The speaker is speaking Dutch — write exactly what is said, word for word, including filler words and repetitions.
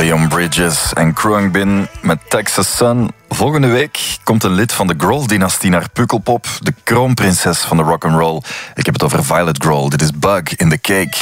Leon Bridges en Kruang Bin met Texas Sun. Volgende week komt een lid van de Grohl-dynastie naar Pukkelpop, de kroonprinses van de rock'n'roll. Ik heb het over Violet Grohl. Dit is Bug in the Cake.